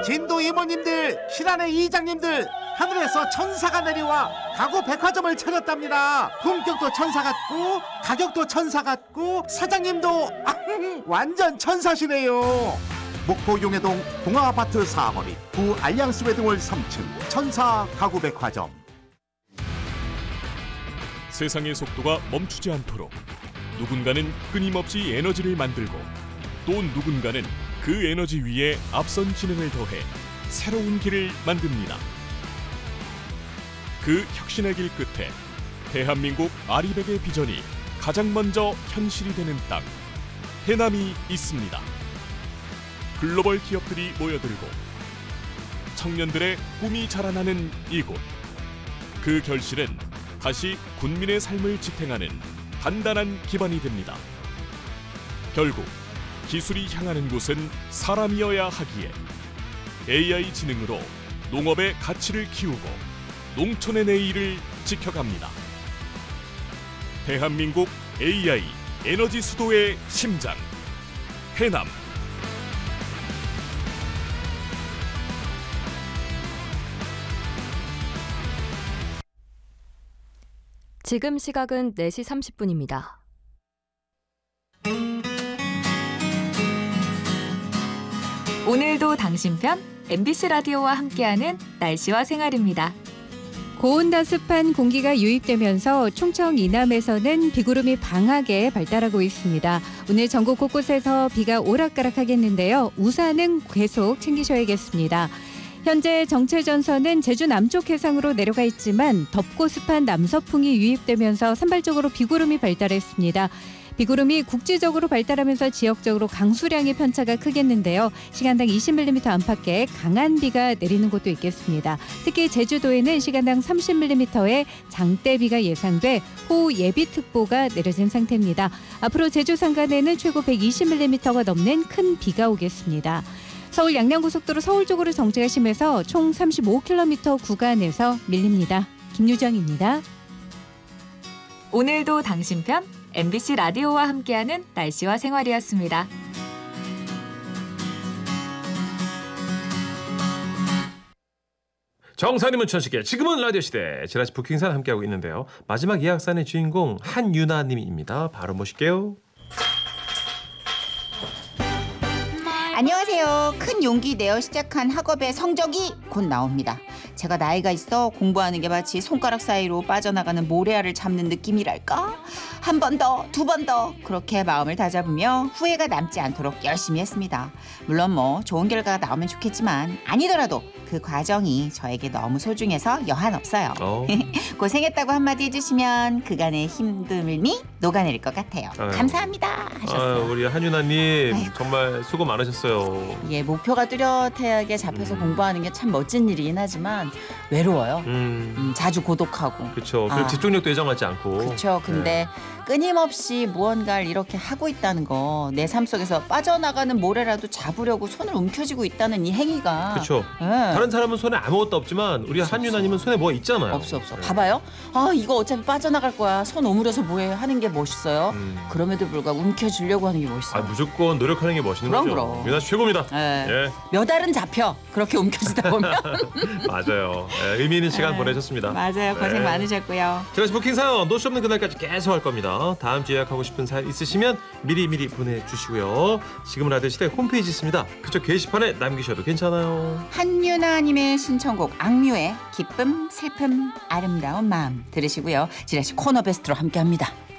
진도 이모님들, 신안의 이장님들, 하늘에서 천사가 내려와 가구 백화점을 차렸답니다. 품격도 천사 같고 가격도 천사 같고 사장님도 완전 천사시네요. 목포 용해동 동아아파트 4거리 구 알lian스 웨딩홀 3층 천사 가구 백화점. 세상의 속도가 멈추지 않도록 누군가는 끊임없이 에너지를 만들고 또 누군가는 그 에너지 위에 앞선 지능을 더해 새로운 길을 만듭니다. 그 혁신의 길 끝에 대한민국 아리백의 비전이 가장 먼저 현실이 되는 땅, 해남이 있습니다. 글로벌 기업들이 모여들고 청년들의 꿈이 자라나는 이곳. 그 결실은 다시 군민의 삶을 지탱하는 단단한 기반이 됩니다. 결국 기술이 향하는 곳은 사람이어야 하기에 AI 지능으로 농업의 가치를 키우고 농촌의 내일을 지켜갑니다. 대한민국 AI 에너지 수도의 심장, 해남. 지금 시각은 4시 30분입니다. 오늘도 당신 편 MBC 라디오와 함께하는 날씨와 생활입니다. 고온다습한 공기가 유입되면서 충청 이남에서는 비구름이 방하게 발달하고 있습니다. 오늘 전국 곳곳에서 비가 오락가락하겠는데요. 우산은 계속 챙기셔야겠습니다. 현재 정체전선은 제주 남쪽 해상으로 내려가 있지만 덥고 습한 남서풍이 유입되면서 산발적으로 비구름이 발달했습니다. 비구름이 국지적으로 발달하면서 지역적으로 강수량의 편차가 크겠는데요. 시간당 20mm 안팎의 강한 비가 내리는 곳도 있겠습니다. 특히 제주도에는 시간당 30mm의 장대비가 예상돼 호우 예비특보가 내려진 상태입니다. 앞으로 제주 산간에는 최고 120mm가 넘는 큰 비가 오겠습니다. 서울 양양고속도로 서울 쪽으로 정체가 심해서 총 35km 구간에서 밀립니다. 김유정입니다. 오늘도 당신 편 MBC 라디오와 함께하는 날씨와 생활이었습니다. 정선이 문천식의 지금은 라디오 시대 지라시 부킹산 함께하고 있는데요. 마지막 예약산의 주인공 한유나님입니다. 바로 모실게요. 안녕하세요. 큰 용기 내어 시작한 학업의 성적이 곧 나옵니다. 제가 나이가 있어 공부하는 게 마치 손가락 사이로 빠져나가는 모래알을 잡는 느낌이랄까? 한 번 더, 두 번 더 그렇게 마음을 다잡으며 후회가 남지 않도록 열심히 했습니다. 물론 뭐 좋은 결과가 나오면 좋겠지만 아니더라도 그 과정이 저에게 너무 소중해서 여한 없어요. 고생했다고 한마디 해주시면 그간의 힘듦이 녹아내릴 것 같아요. 감사합니다 하셨어요. 우리 한유나님 아이고. 정말 수고 많으셨어요. 예, 목표가 뚜렷하게 잡혀서 공부하는 게 참 멋진 일이긴 하지만 외로워요. 자주 고독하고. 그렇죠. 그 집중력도 예정하지 않고. 그렇죠. 근데 끊임없이 무언가를 이렇게 하고 있다는 거, 내 삶 속에서 빠져나가는 모래라도 잡으려고 손을 움켜쥐고 있다는 이 행위가. 그렇죠. 예. 다른 사람은 손에 아무것도 없지만 우리 한유나님은 손에 뭐가 있잖아요. 없어. 봐봐요. 아, 이거 어차피 빠져나갈 거야. 손 오므려서 뭐해 하는 게 멋있어요. 그럼에도 불구하고 움켜쥐려고 하는 게 멋있어요. 무조건 노력하는 게 멋있는 거죠. 그럼. 유나 씨 최고입니다. 예. 몇 알은 잡혀. 그렇게 움켜쥐다 보면. 맞아요. 의미 있는 시간 보내셨습니다. 맞아요. 고생 많으셨고요. 지라시 부킹 사연 노쇼 없는 그날까지 계속 할 겁니다. 다음 주에 예약하고 싶은 사연 있으시면 미리 보내주시고요. 지금 라디오 시대 홈페이지 있습니다. 그쪽 게시판에 남기셔도 괜찮아요. 한유나님의 신청곡 악뮤의 기쁨, 슬픔, 아름다운 마음 들으시고요. 지라시 코너 베스트로 함께합니다.